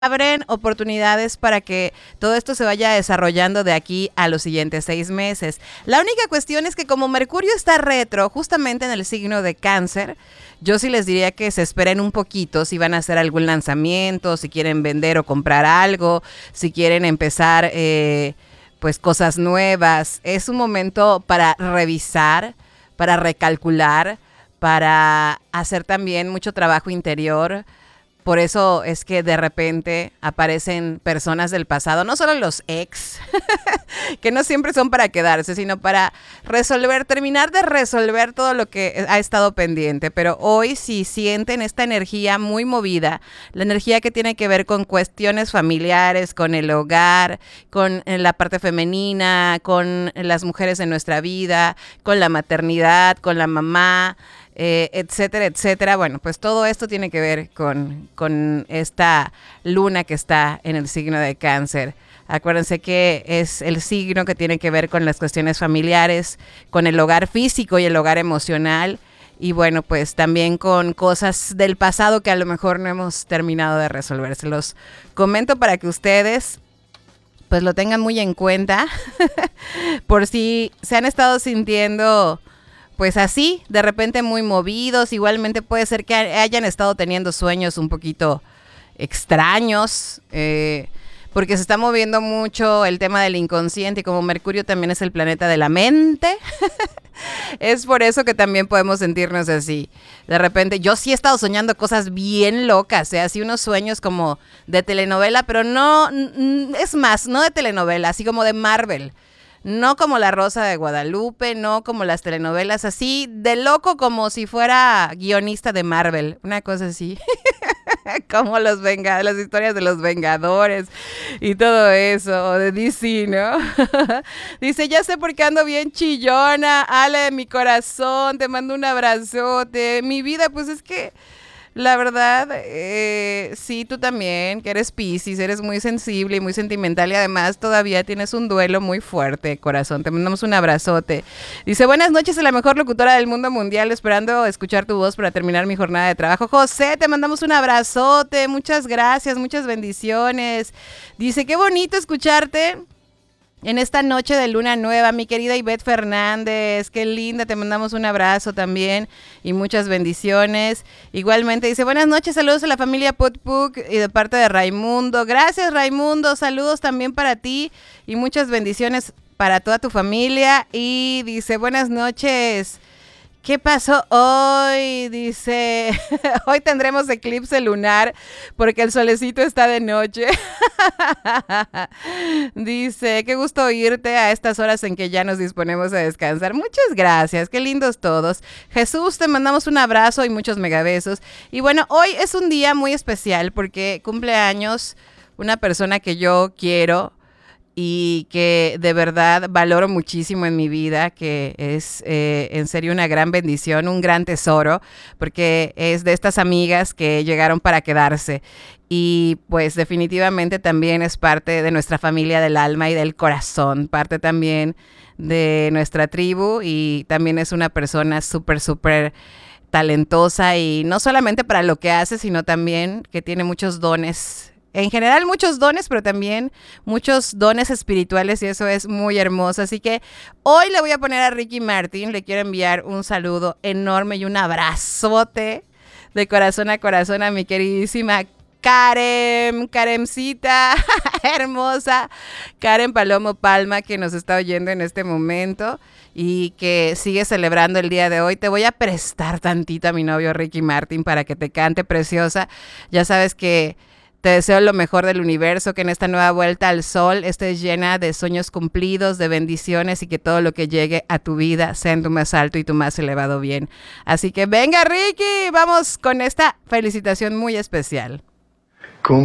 abren oportunidades para que todo esto se vaya desarrollando de aquí a los siguientes 6 meses. La única cuestión es que como Mercurio está retro, justamente en el signo de Cáncer, yo sí les diría que se esperen un poquito si van a hacer algún lanzamiento, si quieren vender o comprar algo, si quieren empezar pues cosas nuevas. Es un momento para revisar, para recalcular, para hacer también mucho trabajo interior. Por eso es que de repente aparecen personas del pasado, no solo los ex, que no siempre son para quedarse, sino para terminar de resolver todo lo que ha estado pendiente. Pero hoy si sienten esta energía muy movida, la energía que tiene que ver con cuestiones familiares, con el hogar, con la parte femenina, con las mujeres en nuestra vida, con la maternidad, con la mamá, etcétera, etcétera. Bueno, pues todo esto tiene que ver con esta luna que está en el signo de Cáncer. Acuérdense que es el signo que tiene que ver con las cuestiones familiares, con el hogar físico y el hogar emocional. Y bueno, pues también con cosas del pasado que a lo mejor no hemos terminado de resolver. Se los comento para que ustedes pues lo tengan muy en cuenta por si se han estado sintiendo pues así, de repente muy movidos. Igualmente puede ser que hayan estado teniendo sueños un poquito extraños, porque se está moviendo mucho el tema del inconsciente y como Mercurio también es el planeta de la mente, es por eso que también podemos sentirnos así. De repente, yo sí he estado soñando cosas bien locas, así unos sueños como de telenovela, pero no, es más, no de telenovela, así como de Marvel. No como La Rosa de Guadalupe, no como las telenovelas, así de loco como si fuera guionista de Marvel, una cosa así. Como las historias de los Vengadores y todo eso, o de DC, ¿no? Dice, ya sé por qué ando bien chillona, Ale de mi corazón, te mando un abrazote. Mi vida, pues es que la verdad, sí, tú también, que eres Piscis, eres muy sensible y muy sentimental y además todavía tienes un duelo muy fuerte, corazón. Te mandamos un abrazote. Dice, buenas noches a la mejor locutora del mundo mundial, esperando escuchar tu voz para terminar mi jornada de trabajo. José, te mandamos un abrazote, muchas gracias, muchas bendiciones. Dice, qué bonito escucharte en esta noche de luna nueva, mi querida Ivette Fernández, qué linda, te mandamos un abrazo también y muchas bendiciones. Igualmente dice, buenas noches, saludos a la familia Putpuk y de parte de Raimundo. Gracias Raimundo, saludos también para ti y muchas bendiciones para toda tu familia. Y dice, buenas noches. ¿Qué pasó hoy? Dice, hoy tendremos eclipse lunar porque el solecito está de noche. Dice, qué gusto oírte a estas horas en que ya nos disponemos a descansar. Muchas gracias, qué lindos todos. Jesús, te mandamos un abrazo y muchos megabesos. Y bueno, hoy es un día muy especial porque cumple años una persona que yo quiero y que de verdad valoro muchísimo en mi vida, que es en serio una gran bendición, un gran tesoro, porque es de estas amigas que llegaron para quedarse y pues definitivamente también es parte de nuestra familia del alma y del corazón, parte también de nuestra tribu y también es una persona súper talentosa y no solamente para lo que hace, sino también que tiene muchos dones. En general muchos dones, pero también muchos dones espirituales y eso es muy hermoso. Así que hoy le voy a poner a Ricky Martin, le quiero enviar un saludo enorme y un abrazote de corazón a corazón a mi queridísima Karencita, hermosa, Karen Palomo Palma, que nos está oyendo en este momento y que sigue celebrando el día de hoy. Te voy a prestar tantito a mi novio Ricky Martin para que te cante, preciosa. Ya sabes que te deseo lo mejor del universo, que en esta nueva vuelta al sol estés llena de sueños cumplidos, de bendiciones y que todo lo que llegue a tu vida sea en tu más alto y tu más elevado bien. Así que venga Ricky, vamos con esta felicitación muy especial.